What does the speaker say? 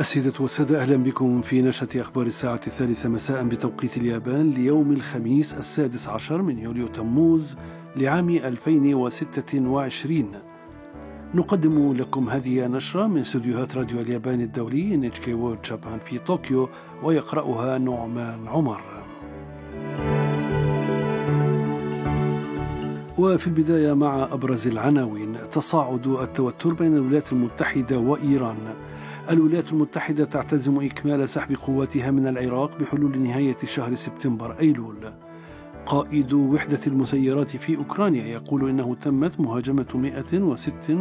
السيدة والسادة، أهلا بكم في نشرة أخبار الساعة 3 مساء بتوقيت اليابان ليوم الخميس 16 من يوليو تموز لعام 2026. نقدم لكم هذه النشرة من استديوهات راديو اليابان الدولي NHK World Japan في طوكيو، ويقرأها نعمان عمر. وفي البداية مع أبرز العناوين: تصاعد التوتر بين الولايات المتحدة وإيران. الولايات المتحدة تعتزم إكمال سحب قواتها من العراق بحلول نهاية شهر سبتمبر أيلول. قائد وحدة المسيرات في أوكرانيا يقول إنه تمت مهاجمة 106